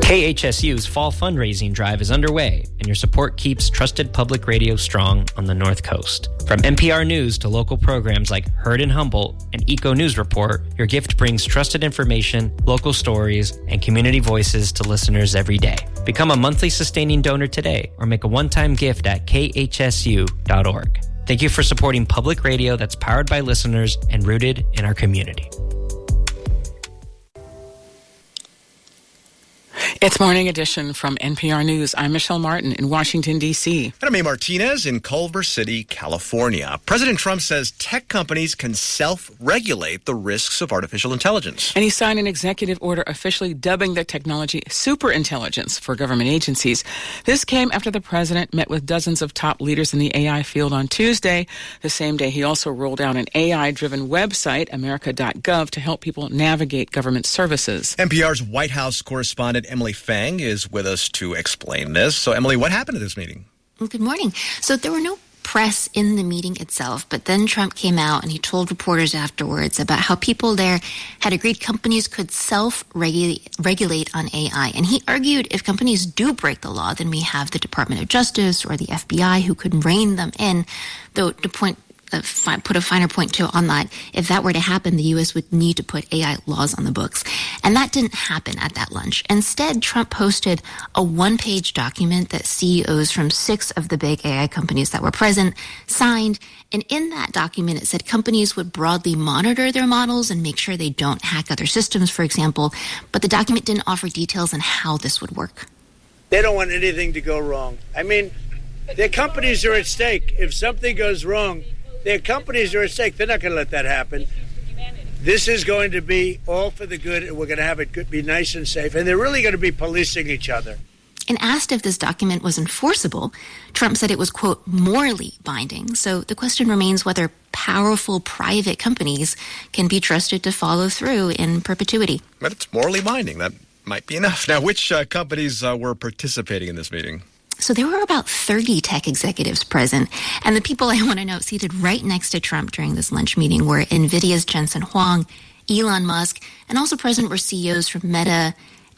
KHSU's fall fundraising drive is underway, and your support keeps trusted public radio strong on the North Coast. From NPR News to local programs like Heard in Humboldt and Eco News Report, your gift brings trusted information, local stories, and community voices to listeners every day. Become a monthly sustaining donor today or make a one-time gift at khsu.org. Thank you for supporting public radio that's powered by listeners and rooted in our community. It's Morning Edition from NPR News. I'm Michelle Martin in Washington, D.C. And I'm A. Martinez in Culver City, California. President Trump says tech companies can self-regulate the risks of artificial intelligence. And he signed an executive order officially dubbing the technology superintelligence for government agencies. This came after the president met with dozens of top leaders in the AI field on Tuesday. The same day, he also rolled out an AI-driven website, America.gov, to help people navigate government services. NPR's White House correspondent Emily Feng is with us to explain this. So, Emily, what happened at this meeting? Well, good morning. So there were no press in the meeting itself, but then Trump came out and he told reporters afterwards about how people there had agreed companies could self-regulate on AI. And he argued if companies do break the law, then we have the Department of Justice or the FBI who could rein them in, though to put a finer point to on that, if that were to happen, the U.S. would need to put AI laws on the books. And that didn't happen at that lunch. Instead, Trump posted a one-page document that CEOs from 6 of the big AI companies that were present signed. And in that document, it said companies would broadly monitor their models and make sure they don't hack other systems, for example. But the document didn't offer details on how this would work. They don't want anything to go wrong. I mean, their companies are at stake. If something goes wrong, their companies are at stake. They're not going to let that happen. This is going to be all for the good, and we're going to have it be nice and safe. And they're really going to be policing each other. And asked if this document was enforceable, Trump said it was, quote, morally binding. So the question remains whether powerful private companies can be trusted to follow through in perpetuity. But it's morally binding. That might be enough. Now, which companies were participating in this meeting? So there were about 30 tech executives present, and the people I want to note seated right next to Trump during this lunch meeting were NVIDIA's Jensen Huang, Elon Musk, and also present were CEOs from Meta,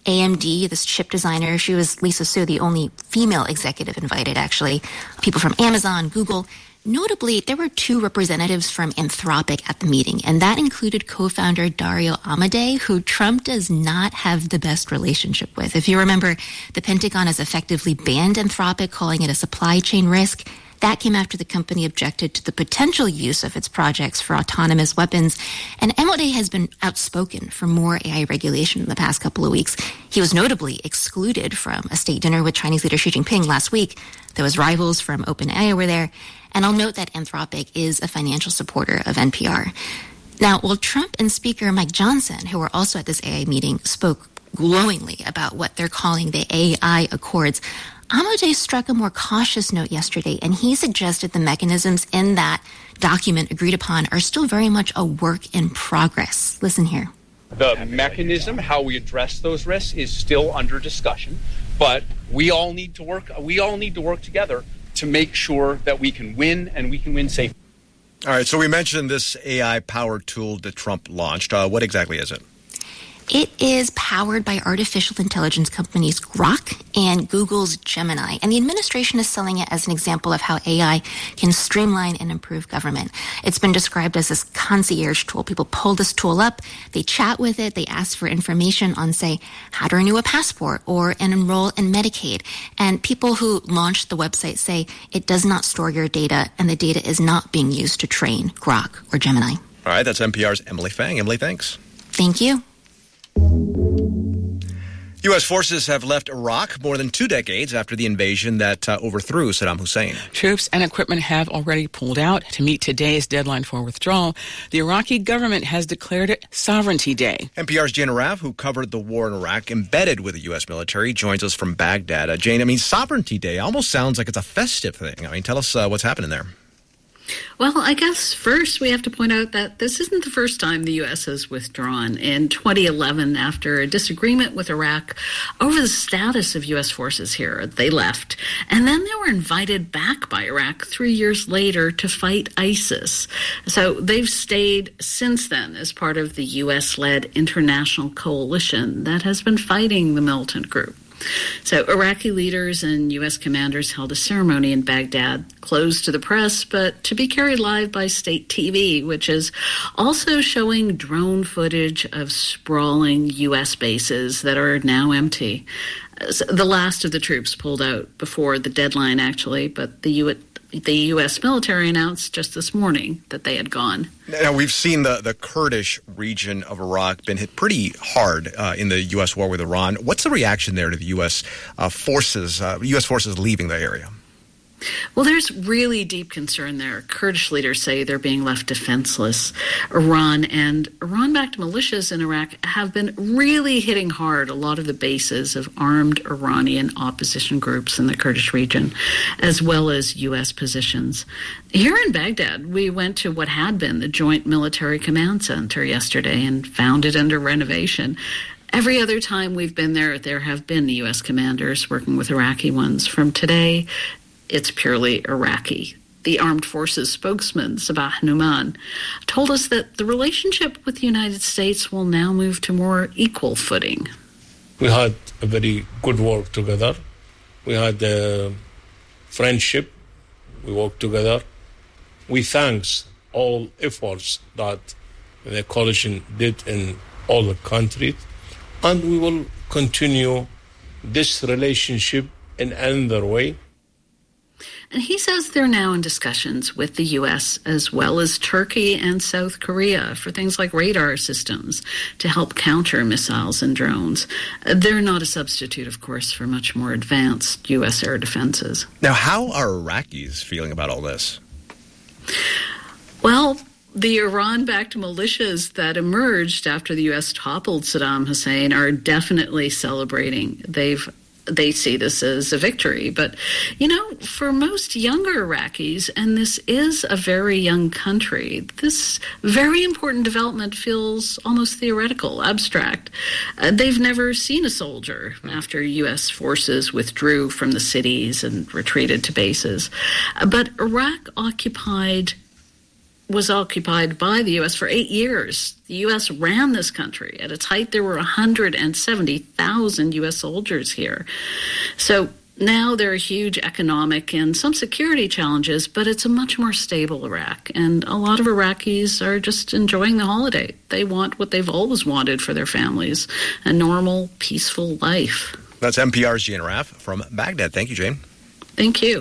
AMD, this chip designer. She was, Lisa Su, the only female executive invited, actually. People from Amazon, Google. Notably, there were 2 representatives from Anthropic at the meeting, and that included co-founder Dario Amodei, who Trump does not have the best relationship with. If you remember, the Pentagon has effectively banned Anthropic, calling it a supply chain risk. That came after the company objected to the potential use of its projects for autonomous weapons. And Amodei has been outspoken for more AI regulation in the past couple of weeks. He was notably excluded from a state dinner with Chinese leader Xi Jinping last week. Those rivals from OpenAI were there. And I'll note that Anthropic is a financial supporter of NPR. Now, while Trump and Speaker Mike Johnson, who were also at this AI meeting, spoke glowingly about what they're calling the AI Accords, Amodei struck a more cautious note yesterday, and he suggested the mechanisms in that document agreed upon are still very much a work in progress. Listen here. The mechanism, how we address those risks, is still under discussion, but we all need to work together to make sure that we can win, and we can win safely. All right, so we mentioned this AI-powered tool that Trump launched. What exactly is it? It is powered by artificial intelligence companies Grok and Google's Gemini. And the administration is selling it as an example of how AI can streamline and improve government. It's been described as this concierge tool. People pull this tool up, they chat with it, they ask for information on, say, how to renew a passport or enroll in Medicaid. And people who launched the website say it does not store your data and the data is not being used to train Grok or Gemini. All right, that's NPR's Emily Feng. Emily, thanks. Thank you. U.S. forces have left Iraq more than 2 decades after the invasion that overthrew Saddam Hussein. Troops and equipment have already pulled out. To meet today's deadline for withdrawal, the Iraqi government has declared it Sovereignty Day. NPR's Jane Araf, who covered the war in Iraq, embedded with the U.S. military, joins us from Baghdad. Jane, Sovereignty Day almost sounds like it's a festive thing. Tell us what's happening there. Well, I guess first we have to point out that this isn't the first time the U.S. has withdrawn. In 2011, after a disagreement with Iraq over the status of U.S. forces here, they left. And then they were invited back by Iraq 3 years later to fight ISIS. So they've stayed since then as part of the U.S.-led international coalition that has been fighting the militant group. So Iraqi leaders and U.S. commanders held a ceremony in Baghdad, closed to the press, but to be carried live by state TV, which is also showing drone footage of sprawling U.S. bases that are now empty. The last of the troops pulled out before the deadline, actually, but the U.S. military announced just this morning that they had gone. Now, we've seen the Kurdish region of Iraq been hit pretty hard in the U.S. war with Iran. What's the reaction there to the U.S. forces leaving the area? Well, there's really deep concern there. Kurdish leaders say they're being left defenseless. Iran and Iran-backed militias in Iraq have been really hitting hard a lot of the bases of armed Iranian opposition groups in the Kurdish region, as well as U.S. positions. Here in Baghdad, we went to what had been the Joint Military Command Center yesterday and found it under renovation. Every other time we've been there, there have been U.S. commanders working with Iraqi ones. From today, it's purely Iraqi. The Armed Forces spokesman, Sabah Numan, told us that the relationship with the United States will now move to more equal footing. We had a very good work together. We had a friendship. We worked together. We thanks all efforts that the coalition did in all the countries, and we will continue this relationship in another way. And he says they're now in discussions with the U.S. as well as Turkey and South Korea for things like radar systems to help counter missiles and drones. They're not a substitute, of course, for much more advanced U.S. air defenses. Now, how are Iraqis feeling about all this? Well, the Iran-backed militias that emerged after the U.S. toppled Saddam Hussein are definitely celebrating. They see this as a victory. But, for most younger Iraqis, and this is a very young country, this very important development feels almost theoretical, abstract. They've never seen a soldier after U.S. forces withdrew from the cities and retreated to bases. But Iraq was occupied by the U.S. for 8 years. The U.S. ran this country. At its height, there were 170,000 U.S. soldiers here. So now there are huge economic and some security challenges, but it's a much more stable Iraq. And a lot of Iraqis are just enjoying the holiday. They want what they've always wanted for their families, a normal, peaceful life. That's NPR's Jane Arraf from Baghdad. Thank you, Jane. Thank you.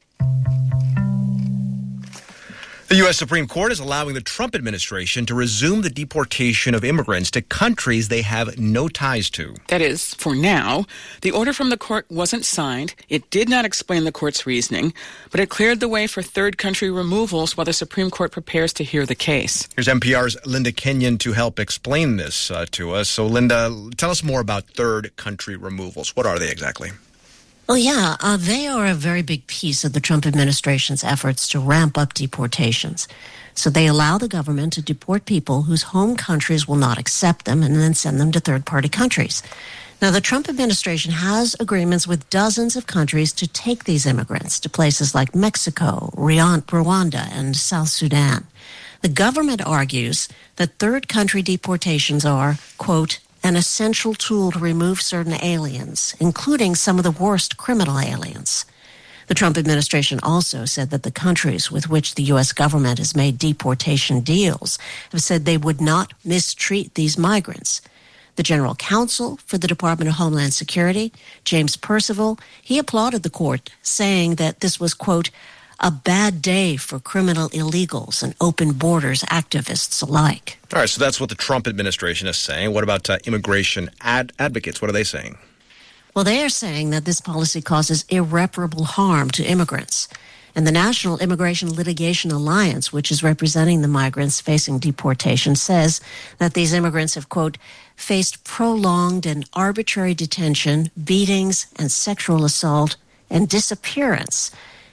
The U.S. Supreme Court is allowing the Trump administration to resume the deportation of immigrants to countries they have no ties to. That is, for now. The order from the court wasn't signed. It did not explain the court's reasoning, but it cleared the way for third country removals while the Supreme Court prepares to hear the case. Here's NPR's Linda Kenyon to help explain this to us. So, Linda, tell us more about third country removals. What are they exactly? Well, yeah, they are a very big piece of the Trump administration's efforts to ramp up deportations. So they allow the government to deport people whose home countries will not accept them and then send them to third-party countries. Now, the Trump administration has agreements with dozens of countries to take these immigrants to places like Mexico, Rwanda, and South Sudan. The government argues that third country deportations are, quote, an essential tool to remove certain aliens, including some of the worst criminal aliens. The Trump administration also said that the countries with which the U.S. government has made deportation deals have said they would not mistreat these migrants. The general counsel for the Department of Homeland Security, James Percival, he applauded the court, saying that this was, quote, a bad day for criminal illegals and open borders activists alike. All right, so that's what the Trump administration is saying. What about immigration advocates? What are they saying? Well, they are saying that this policy causes irreparable harm to immigrants. And the National Immigration Litigation Alliance, which is representing the migrants facing deportation, says that these immigrants have, quote, faced prolonged and arbitrary detention, beatings, and sexual assault, and disappearance.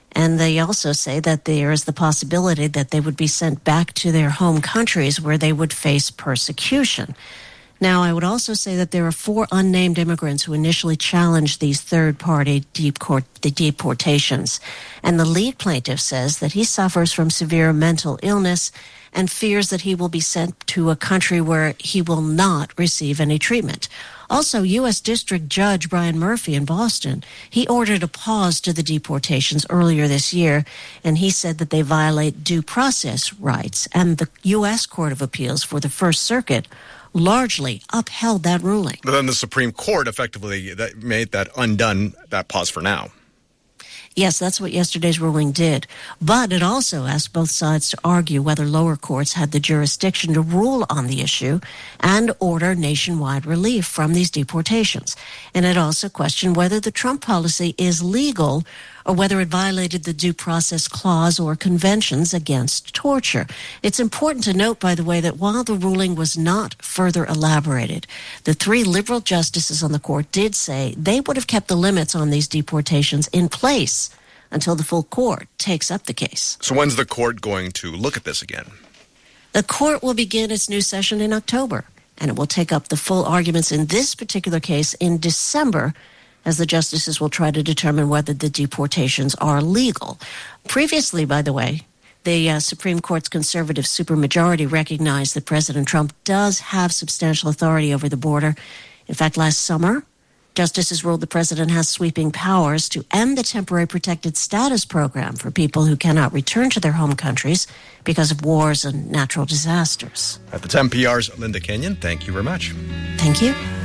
And they also say that there is the possibility that they would be sent back to their home countries where they would face persecution. Now, I would also say that there are 4 unnamed immigrants who initially challenged these third-party deportations. And the lead plaintiff says that he suffers from severe mental illness and fears that he will be sent to a country where he will not receive any treatment. Also, U.S. District Judge Brian Murphy in Boston, he ordered a pause to the deportations earlier this year, and he said that they violate due process rights. And the U.S. Court of Appeals for the First Circuit largely upheld that ruling. But then the Supreme Court effectively made that pause for now. Yes, that's what yesterday's ruling did. But it also asked both sides to argue whether lower courts had the jurisdiction to rule on the issue and order nationwide relief from these deportations. And it also questioned whether the Trump policy is legal or whether it violated the due process clause or conventions against torture. It's important to note, by the way, that while the ruling was not further elaborated, the 3 liberal justices on the court did say they would have kept the limits on these deportations in place until the full court takes up the case. So when's the court going to look at this again? The court will begin its new session in October, and it will take up the full arguments in this particular case in December, as the justices will try to determine whether the deportations are legal. Previously, by the way, the Supreme Court's conservative supermajority recognized that President Trump does have substantial authority over the border. In fact, last summer, justices ruled the president has sweeping powers to end the temporary protected status program for people who cannot return to their home countries because of wars and natural disasters. That's NPR's Linda Kenyon. Thank you very much. Thank you.